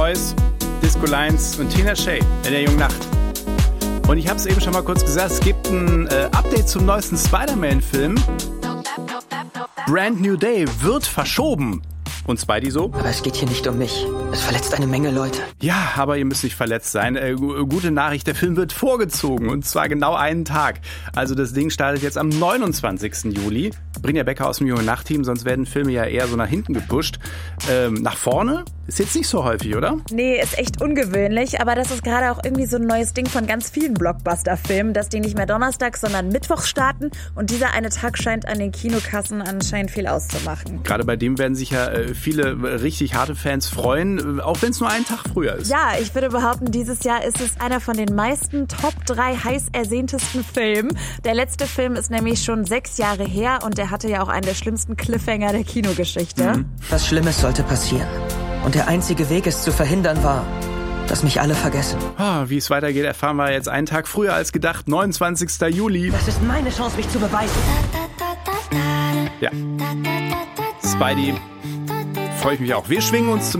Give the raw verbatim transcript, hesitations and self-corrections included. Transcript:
Boys, Disco Lines und Tina Shea in der jungen Nacht. Und ich habe es eben schon mal kurz gesagt, es gibt ein äh, Update zum neuesten Spider-Man-Film. Brand New Day wird verschoben. Und Spidey so? Aber es geht hier nicht um mich. Es verletzt eine Menge Leute. Ja, aber ihr müsst nicht verletzt sein. Äh, gute Nachricht, der Film wird vorgezogen. Und zwar genau einen Tag. Also das Ding startet jetzt am neunundzwanzigsten Juli. Bringt ja Becker aus dem Junge Nacht-Team, sonst werden Filme ja eher so nach hinten gepusht. Ähm, nach vorne ist jetzt nicht so häufig, oder? Nee, ist echt ungewöhnlich. Aber das ist gerade auch irgendwie so ein neues Ding von ganz vielen Blockbuster-Filmen, dass die nicht mehr Donnerstag, sondern Mittwoch starten. Und dieser eine Tag scheint an den Kinokassen anscheinend viel auszumachen. Gerade bei dem werden sich ja äh, viele richtig harte Fans freuen, auch wenn es nur einen Tag früher ist. Ja, ich würde behaupten, dieses Jahr ist es einer von den meisten Top drei heiß ersehntesten Filmen. Der letzte Film ist nämlich schon sechs Jahre her und der hatte ja auch einen der schlimmsten Cliffhanger der Kinogeschichte. Mhm. Was Schlimmes sollte passieren. Und der einzige Weg, es zu verhindern, war, dass mich alle vergessen. Oh, wie es weitergeht, erfahren wir jetzt einen Tag früher als gedacht, neunundzwanzigsten Juli. Das ist meine Chance, mich zu beweisen. Ja. Spidey, freue ich mich auch. Wir schwingen uns zum